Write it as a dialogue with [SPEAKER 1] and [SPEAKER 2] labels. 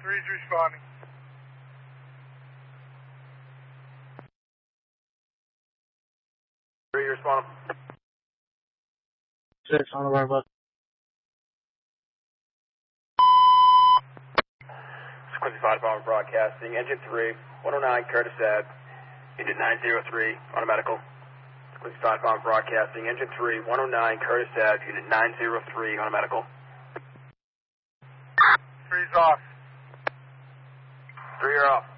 [SPEAKER 1] 3's responding.
[SPEAKER 2] You're responding.
[SPEAKER 3] 6 on the wire bus.
[SPEAKER 2] Quincy Fire Department Broadcasting, Engine 3, 109 Curtis Ave, Unit 903, on a medical. Quincy Fire Department Broadcasting, Engine 3, 109 Curtis Ave, Unit 903, on a medical.
[SPEAKER 1] 3's off.
[SPEAKER 2] 3 are off.